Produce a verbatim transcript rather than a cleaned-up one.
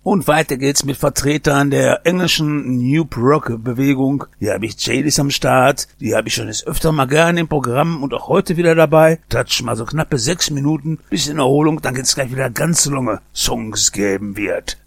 Und weiter geht's mit Vertretern der englischen New Rock Bewegung. Hier habe ich Jadis am Start. Die habe ich schon des Öfteren mal gerne im Programm und auch heute wieder dabei. Touch mal so knappe sechs Minuten, bisschen Erholung, dann geht's gleich wieder ganz lange Songs geben wird.